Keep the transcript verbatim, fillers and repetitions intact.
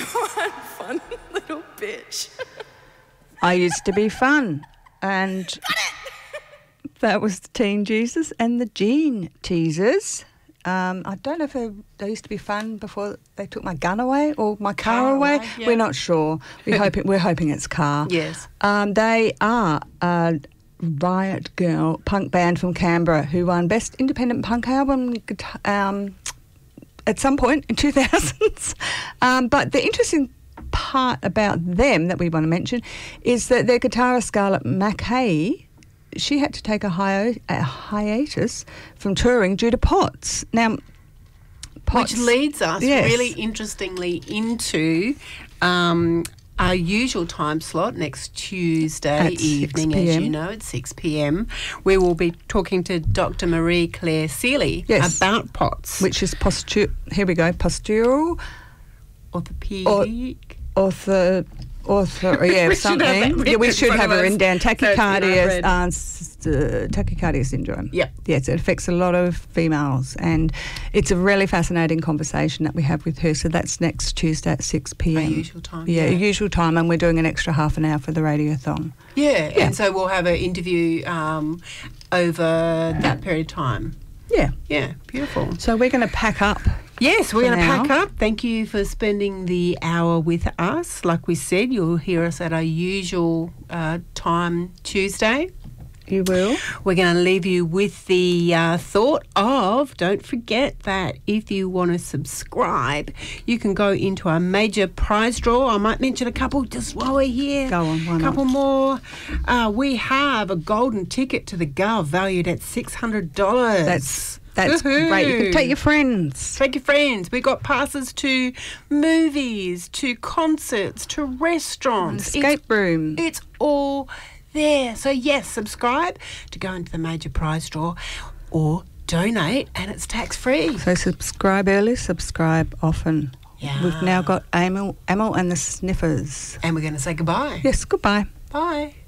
one fun little bitch. I used to be fun. And that was the Teen Jesus and the Gene Teasers. Um, I don't know if they, they used to be fun before they took my gun away or my car, Car away. away, yeah. We're not sure. We're hoping we're hoping it's car. Yes. Um, they are a Riot Girl punk band from Canberra who won Best Independent Punk Album um, at some point in two thousands. um, but the interesting part about them that we want to mention is that their guitarist Scarlett Mackay, she had to take a, hi- a hiatus from touring due to POTS. Now, POTS, which leads us yes. really interestingly into um, our usual time slot next Tuesday At evening, six p m. as you know, at six p m. We will be talking to Doctor Marie Claire Seeley Yes. about POTS. which is posture. Here we go, postural. Orthopedic. Author, author, yeah, We should have that something. written Yeah, we in should front have of it us. written down. That's what I Tachycardia, read. uh, s- uh, tachycardia syndrome. Yep. Yes, it affects a lot of females, and it's a really fascinating conversation that we have with her. So that's next Tuesday at six p m. Our usual time, Yeah, yeah. usual time, and we're doing an extra half an hour for the radiothon. Yeah, Yeah. and so we'll have an interview um, over that period of time. Yeah. Yeah, beautiful. So we're going to pack up. Yes, we're For going to now. pack up. Thank you for spending the hour with us. Like we said, you'll hear us at our usual uh, time Tuesday. You will. We're going to leave you with the uh, thought of, don't forget that if you want to subscribe, you can go into our major prize draw. I might mention a couple just while we're here. Go on, why A not? couple more. Uh, we have a golden ticket to the Gov valued at six hundred dollars. That's that's Woohoo. great. You can take your friends. Take your friends. We've got passes to movies, to concerts, to restaurants. Escape It's, room. it's all there. So, yes, subscribe to go into the major prize draw or donate, and it's tax-free. So subscribe early, subscribe often. Yeah. We've now got Emil, Emil and the Sniffers. And we're going to say goodbye. Yes, goodbye. Bye.